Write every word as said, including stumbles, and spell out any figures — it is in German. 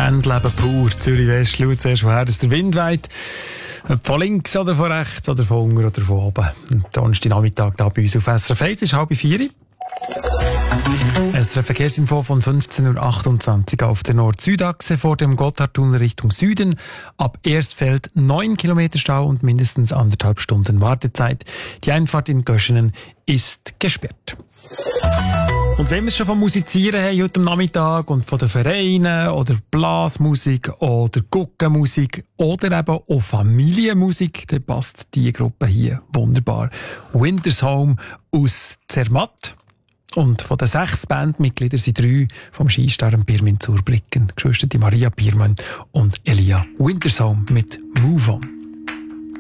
Bandleben pur. Zürich West, schau zuerst, woher es der Wind weht. Ob von links oder von rechts oder von unten oder von oben. Und Donnerstag Nachmittag da bei uns auf S R F eins ist halb vier. S R F Verkehrsinfo von fünfzehn Uhr achtundzwanzig auf der Nord-Süd-Achse vor dem Gotthardtunnel Richtung Süden. Ab Erstfeld neun Kilometer Stau und mindestens anderthalb Stunden Wartezeit. Die Einfahrt in Göschenen ist gesperrt. Und wenn wir es schon vom Musizieren haben heute am Nachmittag und von den Vereinen oder Blasmusik oder Guckenmusik oder eben auch Familienmusik, dann passt diese Gruppe hier wunderbar. Winter's Home aus Zermatt. Und von den sechs Bandmitgliedern sind drei vom Skistar Pirmin Zurbriggen, Geschwister Maria Biermann und Elia Winter's Home mit Move On.